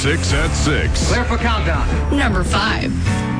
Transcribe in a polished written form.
6 at 6. Clear for countdown. Number 5.